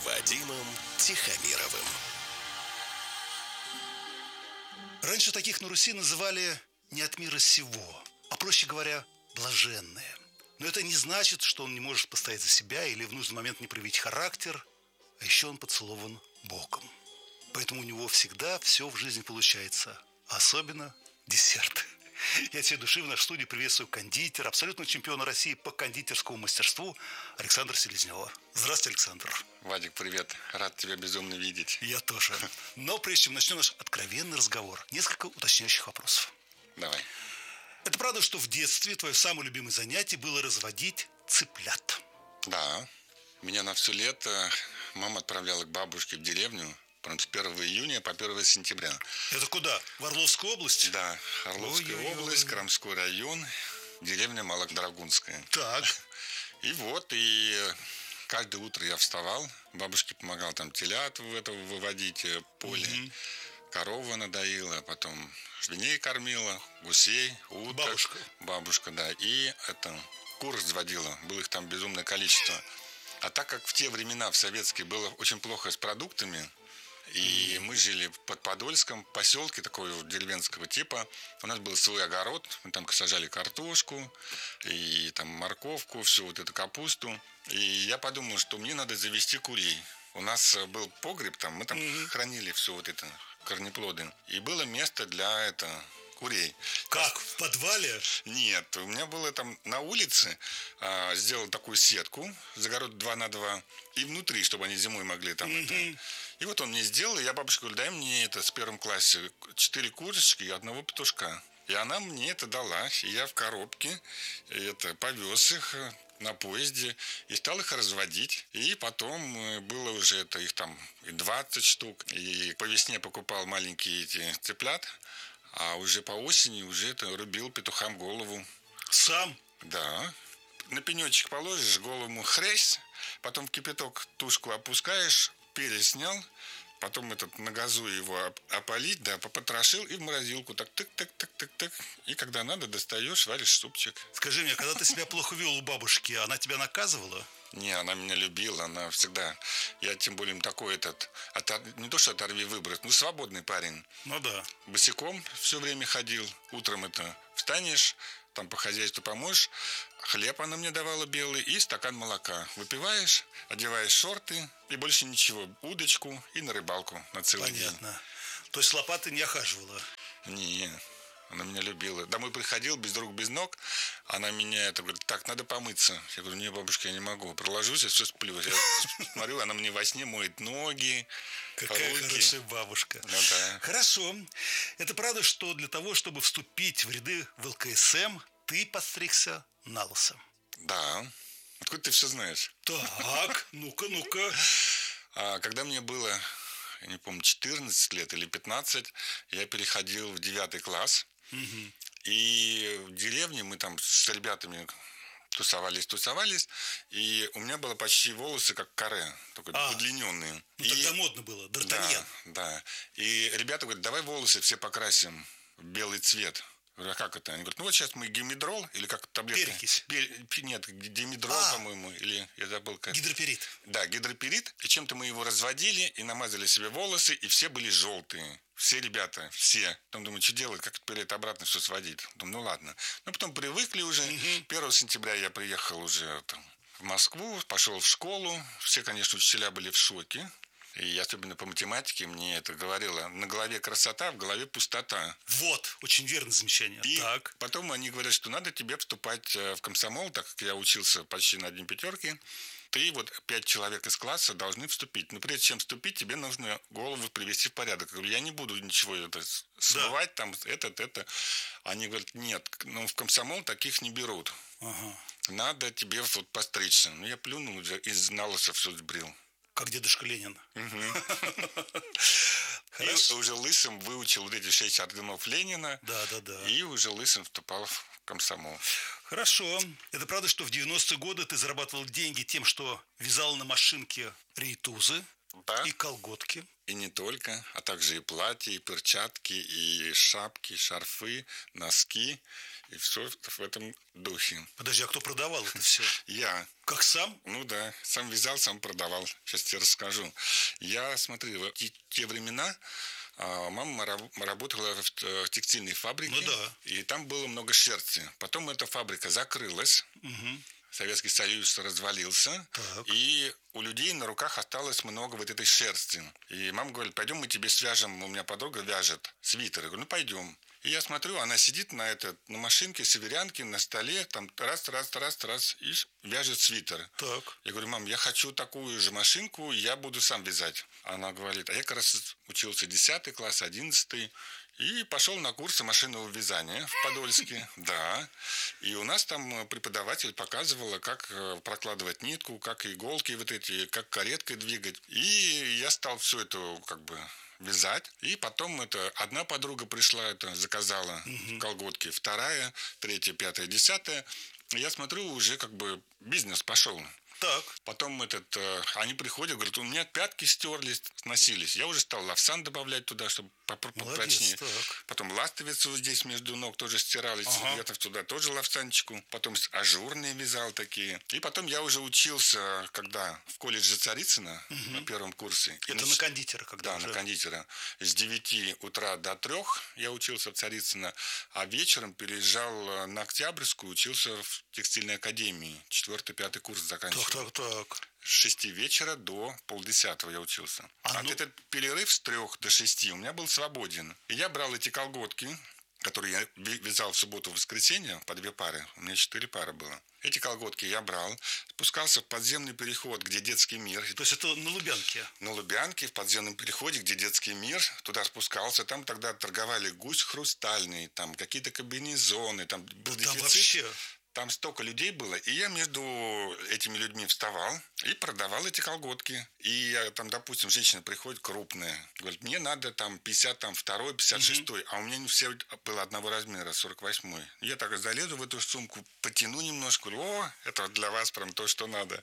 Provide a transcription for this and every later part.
Вадимом Тихомировым. Раньше таких на Руси называли не от мира сего, а, проще говоря, блаженные. Но это не значит, что он не может постоять за себя или в нужный момент не проявить характер, а еще он поцелован Богом. Поэтому у него всегда все в жизни получается, особенно десерт. Я от всей души в нашей студии приветствую кондитера, абсолютного чемпиона России по кондитерскому мастерству Александра Селезнева. Здравствуйте, Александр. Вадик, привет. Рад тебя безумно видеть. Я тоже. Но прежде чем начнем наш откровенный разговор, несколько уточняющих вопросов. Давай. Это правда, что в детстве твое самое любимое занятие было разводить цыплят? Да. Меня на все лето мама отправляла к бабушке в деревню, прям с 1 июня по 1 сентября. Это куда? В Орловскую область? Да, Орловская область, Крамской район, деревня Малодрагунская. Так. И каждое утро я вставал, бабушке помогал там телят выводить, поле, корову надоила, потом свиней кормила, гусей, уток. Бабушка, да. И кур разводила, было их там безумное количество. А так как в те времена в советские было очень плохо с продуктами, и мы жили под Подольском, поселке такого деревенского типа. У нас был свой огород, мы там сажали картошку, и там морковку, всю вот эту капусту. И я подумал, что мне надо завести курей. У нас был погреб, там мы там хранили все вот это, корнеплоды. И было место для курей. Как? В подвале? Нет, у меня было там на улице, сделал такую сетку, загород 2 на 2, и внутри, чтобы они зимой могли там И вот он мне сделал, и я бабушке говорю, дай мне с 1 классе 4 курочки и 1 петушка. И она мне это дала, и я в коробке повез их на поезде и стал их разводить. И потом было уже их там 20 штук. И по весне покупал маленькие эти цыплят, а уже по осени уже рубил петухам голову. Сам? Да. На пенечек положишь, голову хрясь, потом в кипяток тушку опускаешь, перец снял, потом на газу его опалить, да, попотрошил и в морозилку так тык-тык-тык-тык-тык. И когда надо, достаешь, варишь супчик. Скажи мне, когда ты себя плохо вел у бабушки, она тебя наказывала? Не, она меня любила, она всегда. Я тем более такой не то что оторви выброс, свободный парень. Ну да. Босиком все время ходил. Утром встанешь, там по хозяйству поможешь, хлеб она мне давала белый и стакан молока. Выпиваешь, одеваешь шорты и больше ничего. Удочку и на рыбалку на целый день. Понятно. То есть с лопатой не охаживала? Не, она меня любила. Домой приходил без рук, без ног. Она меня говорит, так, надо помыться. Я говорю, не, бабушка, я не могу. Проложусь, я все сплю. Я смотрю, она мне во сне моет ноги. Какая руки. хорошая бабушка. Ну, да. Хорошо. Это правда, что для того, чтобы вступить в ряды в ЛКСМ, ты подстригся на лысо? Да. Откуда ты все знаешь? Так, ну-ка. Когда мне было, я не помню, 14 лет или 15, я переходил в 9 класс. И в деревне мы там с ребятами тусовались, и у меня было почти волосы как каре, только удлиненные. Тогда модно было, Д'Артаньян. Да. И ребята говорят, давай волосы все покрасим в белый цвет. Я говорю, а как это? Они говорят, вот сейчас мы гимидрол, или как таблетка? Перекись. Нет, димедрол, по-моему, или я забыл как. Гидроперит. Да, гидроперит. И чем-то мы его разводили и намазали себе волосы, и все были желтые. Все ребята, все. Потом думаю, что делать, как теперь это обратно все сводить? Думаю, ну ладно. Но потом привыкли уже. 1 сентября я приехал уже в Москву, пошел в школу. Все, конечно, учителя были в шоке. И особенно по математике мне это говорило. На голове красота, в голове пустота. Вот, очень верное замечание. И так. Потом они говорят, что надо тебе вступать в комсомол, так как я учился почти на 1 пятерке. Ты 5 человек из класса должны вступить. Но прежде чем вступить, тебе нужно голову привести в порядок. Я говорю, я не буду ничего смывать, там, это. Они говорят, нет, в комсомол таких не берут. Надо тебе постричься. Я плюнул уже и на лысо все сбрил. Как дедушка Ленин. И уже лысым выучил эти 6 орденов Ленина. Да. И уже лысым вступал в комсомол. Хорошо. Это правда, что в 90-е годы ты зарабатывал деньги тем, что вязал на машинке рейтузы? Да. И колготки. И не только, а также и платья, и перчатки, и шапки, шарфы, носки. И все в этом духе. Подожди, а кто продавал это все? Я. Как сам? Ну да, сам вязал, сам продавал. Сейчас тебе расскажу. Я, смотри, в те времена мама работала в текстильной фабрике. Ну да. И там было много шерсти. Потом эта фабрика закрылась. Угу. Советский Союз развалился, Так. и у людей на руках осталось много вот этой шерсти. И мама говорит, пойдем мы тебе свяжем, у меня подруга вяжет свитер. Я говорю, ну пойдем. И я смотрю, она сидит на машинке, северянке, на столе, там раз, и вяжет свитер. Так. Я говорю, мам, я хочу такую же машинку, я буду сам вязать. Она говорит, а я как раз учился 10 класс, 11, и пошел на курсы машинного вязания в Подольске. Да. И у нас там преподаватель показывала, как прокладывать нитку, как иголки вот эти, как кареткой двигать. И я стал все это как бы вязать. И потом одна подруга пришла, заказала колготки, вторая, третья, пятая, 10. Я смотрю, уже как бы бизнес пошел. Так. Потом они приходят, говорят, у меня пятки стерлись, сносились. Я уже стал лавсан добавлять туда, чтобы попрочнее. Потом ластовицы вот здесь между ног тоже стирались. Ага. Я туда тоже лавсанчику. Потом ажурные вязал такие. И потом я уже учился, когда в колледже Царицына на первом курсе. Это на кондитера когда? Да, уже? На кондитера. С 9 утра до 3 я учился в Царицыно, а вечером переезжал на Октябрьскую, учился в текстильной академии. 4-5 курс заканчивал. Так. С 6 вечера до 9:30 я учился. Этот перерыв с 3 до 6 у меня был свободен. И я брал эти колготки, которые я вязал в субботу и воскресенье, по 2 пары. У меня 4 пары было. Эти колготки я брал, спускался в подземный переход, где детский мир. То есть это на Лубянке? На Лубянке, в подземном переходе, где детский мир. Туда спускался. Там тогда торговали гусь хрустальный, там какие-то комбинезоны. Там был дефицит. Там вообще... Там столько людей было, и я между этими людьми вставал и продавал эти колготки. И там, допустим, женщина приходит крупная, говорит, мне надо там 52-й, 56-й, а у меня не все было одного размера, 48-й. Я так залезу в эту сумку, потяну немножко, о, это для вас прям то, что надо.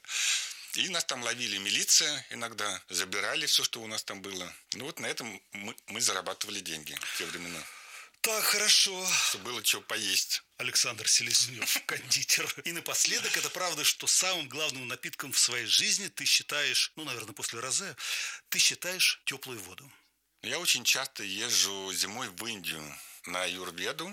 И нас там ловили милиция иногда, забирали все, что у нас там было. Ну вот на этом мы зарабатывали деньги в те времена. Так, хорошо. Чтобы было что поесть. Александр Селезнев, кондитер. И напоследок, это правда, что самым главным напитком в своей жизни ты считаешь, ну, наверное, после розе, ты считаешь теплую воду. Я очень часто езжу зимой в Индию на аюрведу,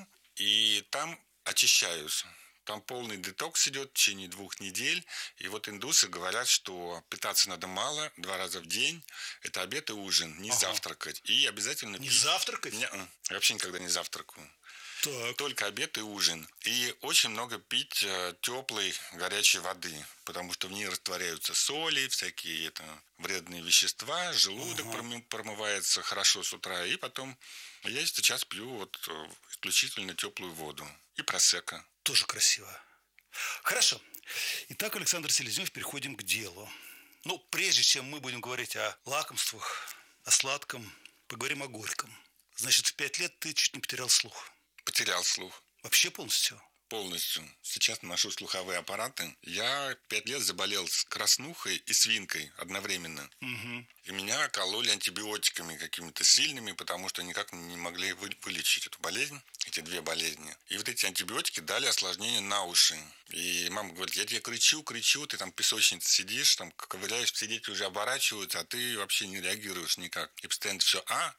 и там очищаюсь. Там полный детокс идет в течение 2 недель. И вот индусы говорят, что питаться надо мало, 2 раза в день. Это обед и ужин, не завтракать. И обязательно не завтракать? Я вообще никогда не завтракаю. Так. Только обед и ужин. И очень много пить теплой, горячей воды, потому что в ней растворяются соли, всякие вредные вещества, желудок промывается хорошо с утра. И потом я сейчас пью исключительно теплую воду. И просекко. Тоже красиво. Хорошо. Итак, Александр Селезнев, переходим к делу. Ну, прежде чем мы будем говорить о лакомствах, о сладком, поговорим о горьком. Значит, в 5 лет ты чуть не потерял слух. Потерял слух. Вообще полностью? Полностью. Сейчас ношу слуховые аппараты. Я 5 лет заболел с краснухой и свинкой одновременно. Угу. И меня кололи антибиотиками какими-то сильными, потому что никак не могли вылечить эту болезнь, эти 2 болезни. И вот эти антибиотики дали осложнение на уши. И мама говорит, я тебе кричу, ты там в песочнице сидишь, там ковыряешь, все дети уже оборачиваются, а ты вообще не реагируешь никак. И постоянно все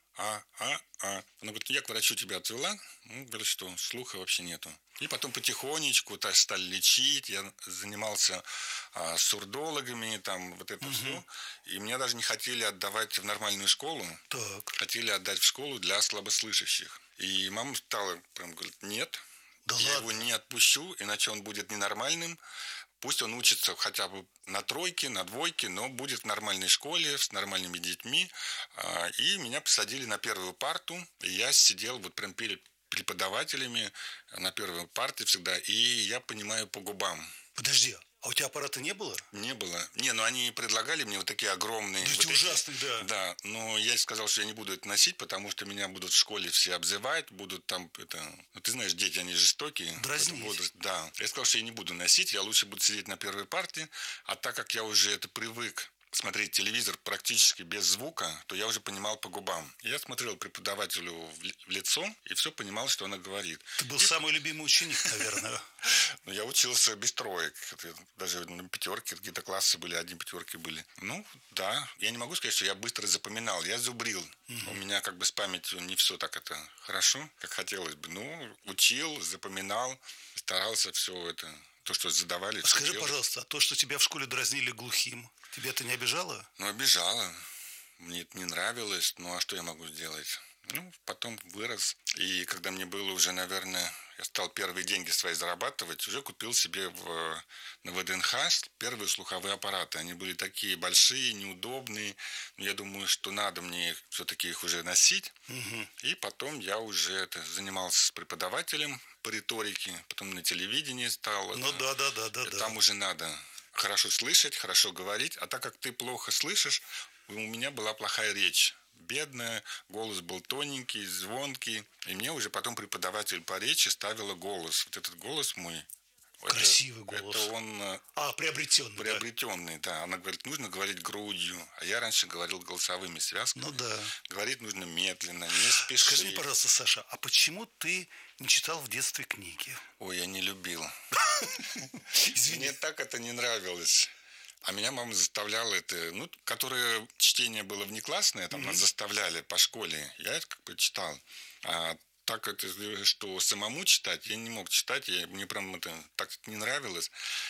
Она говорит, я к врачу тебя отвела. Ну, говорит, что слуха вообще нету. И потом потихонечку стали лечить. Я занимался сурдологами, там вот это все. И меня даже не хотели отдавать в нормальную школу. Так. Хотели отдать в школу для слабослышащих. И мама стала прям говорит, нет, да я ладно? его не отпущу, иначе он будет ненормальным. Пусть он учится хотя бы на 3, на 2, но будет в нормальной школе, с нормальными детьми. И меня посадили на первую парту. И я сидел вот прям перед преподавателями на первой парте всегда. И я понимаю по губам. Подожди, а у тебя аппарата не было? Не было. Но они предлагали мне вот такие огромные. Да вот ужасные, да. Да, но я сказал, что я не буду это носить, потому что меня будут в школе все обзывать, будут там Ну, ты знаешь, дети, они жестокие. Дразнить. Да. Я сказал, что я не буду носить, я лучше буду сидеть на первой парте, а так как я уже привык смотреть телевизор практически без звука, то я уже понимал по губам. Я смотрел преподавателю в лицо и все понимал, что она говорит. Ты был самый любимый ученик, наверное. Но я учился без троек. Даже на пятерке какие-то классы были, 1 5 были. Ну, да. Я не могу сказать, что я быстро запоминал. Я зубрил. У меня как бы с памятью не все так это хорошо, как хотелось бы. Ну, учил, запоминал, старался все это, то, что задавали. Скажи, пожалуйста, а то, что тебя в школе дразнили глухим, тебя это не обижало? Ну, обижало. Мне это не нравилось. Ну, а что я могу сделать? Ну, потом вырос. И когда мне было уже, наверное, я стал первые деньги свои зарабатывать, уже купил себе на ВДНХ первые слуховые аппараты. Они были такие большие, неудобные. Но я думаю, что надо мне все-таки их уже носить. И потом я уже занимался с преподавателем по риторике. Потом на телевидении стал. Ну, да. Там уже надо хорошо слышать, хорошо говорить. А так как ты плохо слышишь, у меня была плохая речь. Бедная, голос был тоненький, звонкий. И мне уже потом преподаватель по речи ставила голос. Вот этот голос мой. Красивый голос. Это он... приобретенный. Приобретенный, да. Она говорит, нужно говорить грудью. А я раньше говорил голосовыми связками. Ну да. Говорить нужно медленно, не спеши. Скажи мне, пожалуйста, Саша, а почему ты не читал в детстве книги? Ой, я не любил. Извини. Мне так это не нравилось. А меня мама заставляла которое чтение было внеклассное, там нас заставляли по школе, я это как бы читал. А так что самому читать, я не мог читать, мне прям это так не нравилось.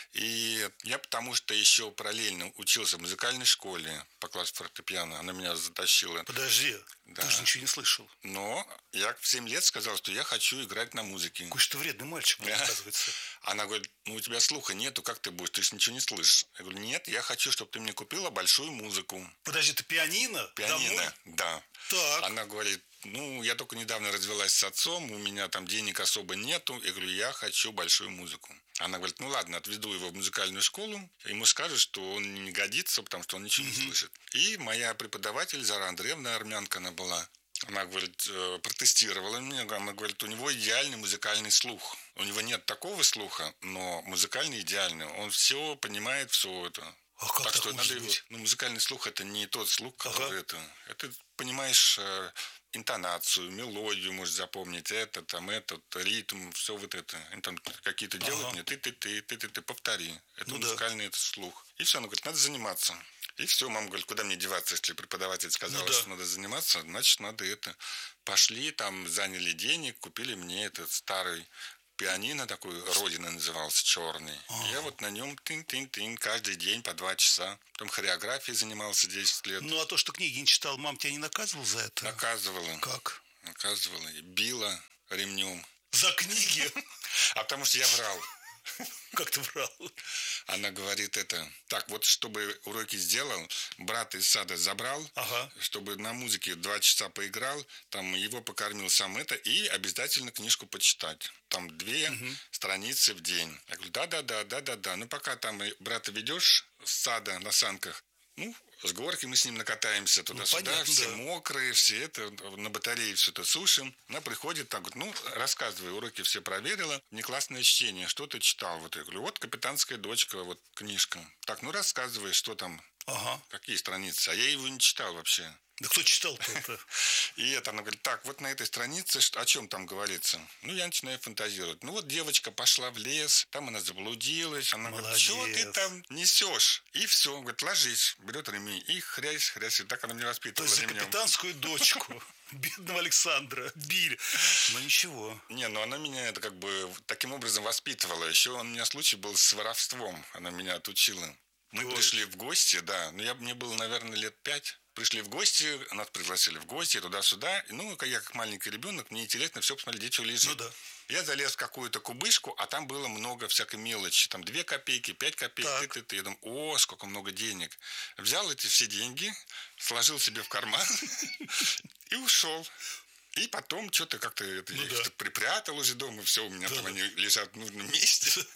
И я потому что еще параллельно учился в музыкальной школе по классу фортепиано, она меня затащила. Подожди, Да. ты же ничего не слышал. Но я в 7 лет сказал, что я хочу играть на музыке. Какой же ты вредный мальчик, оказывается. Она говорит, у тебя слуха нету, как ты будешь, ты же ничего не слышишь. Я говорю, нет, я хочу, чтобы ты мне купила большую музыку. Подожди, ты пианино? Пианино, Домой? да. Так. Она говорит, я только недавно развелась с отцом, у меня там денег особо нету. Я говорю, я хочу большую музыку. Она говорит, ладно, отведу его в музыкальную школу, ему скажут, что он не годится, потому что он ничего не слышит. И моя преподаватель, Зара Андреевна, армянка она была, она говорит, протестировала меня, она говорит, у него идеальный музыкальный слух. У него нет такого слуха, но музыкальный идеальный. Он все понимает, все это. А как так что может надо быть? музыкальный слух это не тот слух, который это понимаешь интонацию, мелодию можешь запомнить, этот ритм, все вот это. Они там какие-то делают, мне ты повтори. Это музыкальный это слух. И все, она говорит, надо заниматься. И все, мама говорит, куда мне деваться, если преподаватель сказал, что надо заниматься, значит, надо это. Пошли, там, заняли денег, купили мне этот старый пианино, такой, Родина назывался, черный. Я вот на нем тын-тын-тын каждый день по 2 часа. Потом хореографией занимался 10 лет. Ну, а то, что книги не читал, мам тебя не наказывала за это? Наказывала. Как? Наказывала. Била ремнем. За книги? А потому что я врал. Как ты врал? Она говорит так, вот чтобы уроки сделал, брат из сада забрал, чтобы на музыке 2 часа поиграл, там его покормил сам и обязательно книжку почитать. Там 2 страницы в день. Я говорю, да. Ну, пока там брата ведешь с сада на санках, с горки мы с ним накатаемся туда-сюда, понятно, все мокрые, все это, на батарее все это сушим. Она приходит, так говорит, рассказывай, уроки все проверила, внеклассное чтение, что ты читал? Вот я говорю, вот «Капитанская дочка», вот книжка. Так, рассказывай, что там, какие страницы. А я его не читал вообще. Да кто читал-то это? И она говорит, так, вот на этой странице, о чем там говорится? Я начинаю фантазировать. Вот девочка пошла в лес, там она заблудилась. Она говорит, что ты там несешь? И все, говорит, ложись, берет ремень и хрясь. И так она меня воспитывала. То есть за капитанскую дочку бедного Александра били. Но ничего. Она меня это как бы таким образом воспитывала. Еще у меня случай был с воровством. Она меня отучила. Мы пришли в гости, да. Мне было, наверное, лет 5. Пришли в гости, нас пригласили в гости, туда-сюда. Я как маленький ребенок, мне интересно все посмотреть, где что лежит. Я залез в какую-то кубышку, а там было много всякой мелочи. Там 2 копейки, 5 копеек. Я думаю, сколько много денег. Взял эти все деньги, сложил себе в карман и ушел. И потом что-то как-то припрятал уже дома. Все, у меня там они лежат в нужном месте.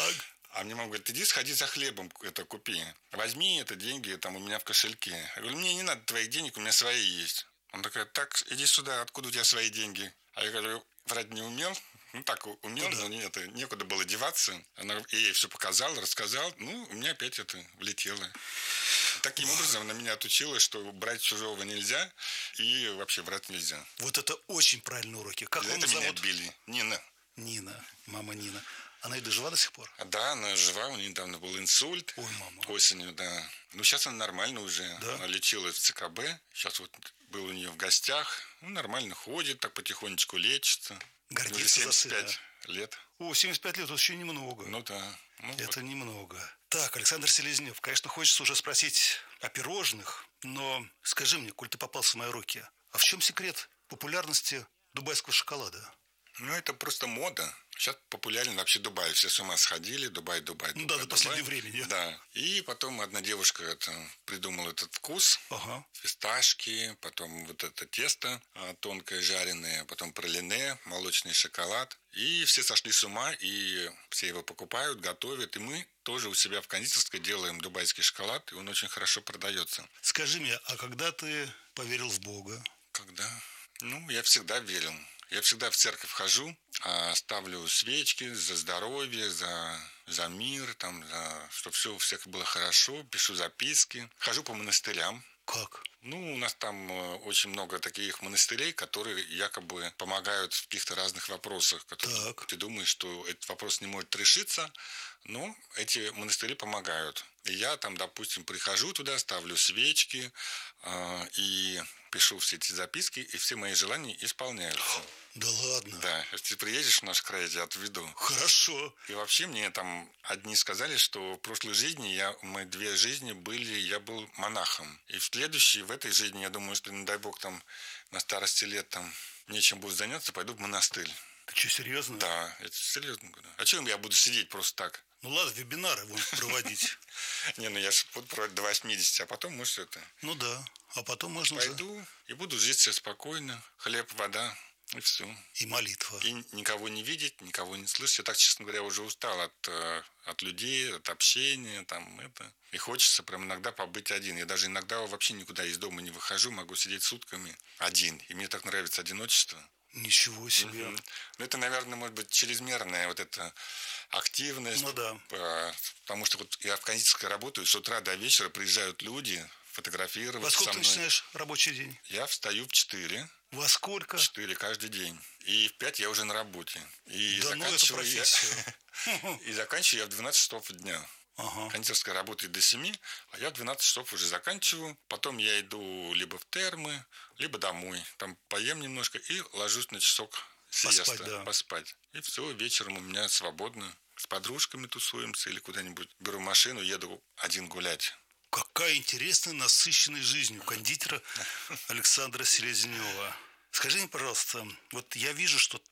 А мне мама говорит, иди сходи за хлебом, это купи. Возьми это деньги, там у меня в кошельке. Я говорю, мне не надо твоих денег, у меня свои есть. Он такой, так, иди сюда, откуда у тебя свои деньги? А я говорю, врать не умел. Так умел, но некуда было деваться. Я ей все показал, рассказал. У меня опять это влетело. Таким образом она меня отучила, что брать чужого нельзя и вообще врать нельзя. Вот это очень правильные уроки. Как За маму это меня зовут? били. Нина. Нина. Мама Нина. Она и дожива до сих пор? Да, она жива, у нее недавно был инсульт. Ой, мама. Осенью, да. Ну, сейчас она нормально уже. Да? Она лечилась в ЦКБ. Сейчас вот был у нее в гостях. Ну, нормально ходит, так потихонечку лечится. Гордится Уже за сына. 75 лет. О, 75 лет, это еще немного. Ну да. Ну, Это вот. немного. Так, Александр Селезнев, конечно, хочется уже спросить о пирожных, но скажи мне, коль ты попался в мои руки, а в чем секрет популярности дубайского шоколада? Ну, это просто мода. Сейчас популярен вообще Дубай. Все с ума сходили. Дубай. Ну да, до последнего времени. Да. И потом одна девушка придумала этот вкус. Ага. Фисташки, потом вот это тесто тонкое жареное, потом пралине, молочный шоколад. И все сошли с ума, и все его покупают, готовят. И мы тоже у себя в кондитерской делаем дубайский шоколад, и он очень хорошо продается. Скажи мне, а когда ты поверил в Бога? Когда? Ну, я всегда верил. Я всегда в церковь хожу, ставлю свечки за здоровье, за мир, чтобы все у всех было хорошо, пишу записки. Хожу по монастырям. Как? Ну, у нас там очень много таких монастырей, которые якобы помогают в каких-то разных вопросах. Так. Ты думаешь, что этот вопрос не может решиться, но эти монастыри помогают. И я там, допустим, прихожу туда, ставлю свечки и пишу все эти записки, и все мои желания исполняются. Да ладно? Да, если ты приедешь в наш край, я тебя отведу. Хорошо. И вообще мне там одни сказали, что в прошлой жизни мы 2 жизни были, я был монахом. И в следующей, в этой жизни, я думаю, что, не дай бог, там на старости лет там нечем будет заняться, пойду в монастырь. Ты что, серьезно? Да, это серьезно говорю. А чем я буду сидеть просто так? Ну ладно, вебинары будут проводить. Не, ну я же буду проводить до 80, а потом, может, это... Ну да, а потом можно уже Пойду и буду жить себе спокойно. Хлеб, вода, и все. и молитва. И никого не видеть, никого не слышать. Я так, честно говоря, уже устал от людей, от общения, И хочется прям иногда побыть один. Я даже иногда вообще никуда из дома не выхожу, могу сидеть сутками один. И мне так нравится одиночество. Ничего себе. Ну, это, наверное, может быть чрезмерная вот эта активность. Ну да. Потому что вот я в кондитерской работаю, с утра до вечера приезжают люди фотографироваться Во сколько со ты мной. начинаешь рабочий день? Я встаю в 4. Во сколько? 4 каждый день. И в 5 я уже на работе. И Да ну это профессия. И заканчиваю я в 12 часов дня. Ага. Кондитерская работает до 7, а я в 12 часов уже заканчиваю. Потом я иду либо в термы, либо домой. Там поем немножко и ложусь на часок сиеста. Поспать, да. Поспать. И все, вечером у меня свободно. С подружками тусуемся или куда-нибудь. Беру машину, еду один гулять. Какая интересная, насыщенная жизнь у кондитера Александра Селезнева. Скажи мне, пожалуйста, вот я вижу, что